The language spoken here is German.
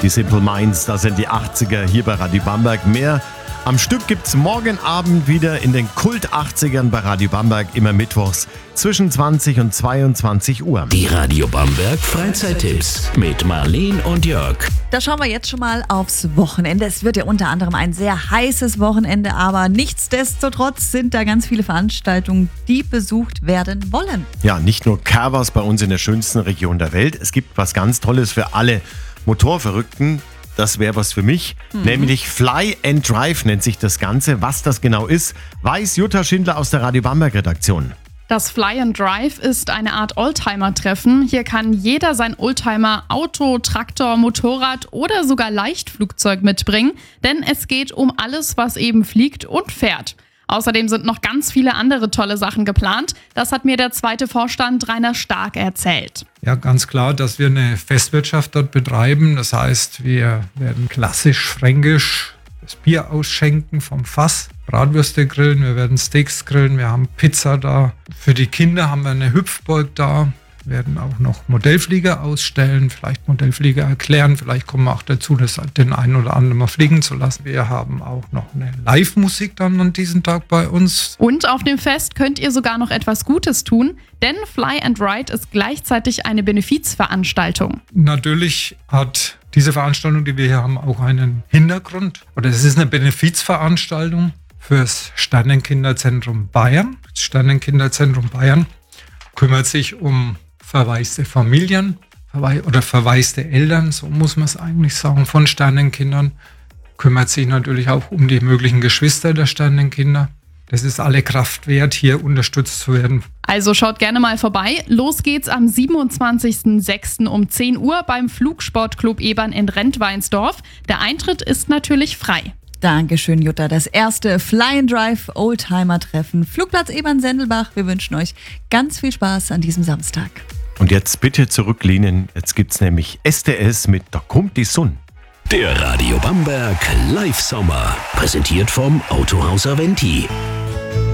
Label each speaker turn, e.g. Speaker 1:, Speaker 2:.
Speaker 1: Die Simple Minds, das sind die 80er hier bei Radio Bamberg. Mehr am Stück gibt's morgen Abend wieder in den Kult 80ern bei Radio Bamberg, immer mittwochs zwischen 20 und 22 Uhr.
Speaker 2: Die Radio Bamberg Freizeittipps mit Marleen und Jörg.
Speaker 3: Da schauen wir jetzt schon mal aufs Wochenende. Es wird ja unter anderem ein sehr heißes Wochenende, aber nichtsdestotrotz sind da ganz viele Veranstaltungen, die besucht werden wollen.
Speaker 1: Ja, nicht nur Carvers bei uns in der schönsten Region der Welt. Es gibt was ganz Tolles für alle Motorverrückten. Das wäre was für mich, nämlich Fly and Drive nennt sich das Ganze. Was das genau ist, weiß Jutta Schindler aus der Radio Bamberg Redaktion.
Speaker 4: Das Fly and Drive ist eine Art Oldtimer-Treffen. Hier kann jeder sein Oldtimer, Auto, Traktor, Motorrad oder sogar Leichtflugzeug mitbringen, denn es geht um alles, was eben fliegt und fährt. Außerdem sind noch ganz viele andere tolle Sachen geplant. Das hat mir der zweite Vorstand Rainer Stark erzählt.
Speaker 5: Ja, ganz klar, dass wir eine Festwirtschaft dort betreiben. Das heißt, wir werden klassisch fränkisch das Bier ausschenken vom Fass, Bratwürste grillen, wir werden Steaks grillen, wir haben Pizza da. Für die Kinder haben wir eine Hüpfburg da. Wir werden auch noch Modellflieger ausstellen, vielleicht Modellflieger erklären. Vielleicht kommen wir auch dazu, das den einen oder anderen mal fliegen zu lassen. Wir haben auch noch eine Live-Musik dann an diesem Tag bei uns.
Speaker 4: Und auf dem Fest könnt ihr sogar noch etwas Gutes tun, denn Fly and Ride ist gleichzeitig eine Benefizveranstaltung.
Speaker 5: Natürlich hat diese Veranstaltung, die wir hier haben, auch einen Hintergrund. Oder es ist eine Benefizveranstaltung fürs Sternenkinderzentrum Bayern. Das Sternenkinderzentrum Bayern kümmert sich um verwaiste Familien oder verwaiste Eltern, so muss man es eigentlich sagen, von Sternenkindern. Kümmert sich natürlich auch um die möglichen Geschwister der Sternenkinder. Das ist alle Kraft wert, hier unterstützt zu werden.
Speaker 4: Also schaut gerne mal vorbei. Los geht's am 27.06. um 10 Uhr beim Flugsportclub Ebern in Rentweinsdorf. Der Eintritt ist natürlich frei.
Speaker 3: Dankeschön, Jutta. Das erste Fly and Drive Oldtimer-Treffen. Flugplatz Ebern-Sendelbach. Wir wünschen euch ganz viel Spaß an diesem Samstag.
Speaker 1: Und jetzt bitte zurücklehnen. Jetzt gibt's nämlich STS mit Da kommt die Sonne.
Speaker 2: Der Radio Bamberg Live-Sommer. Präsentiert vom Autohaus Aventi.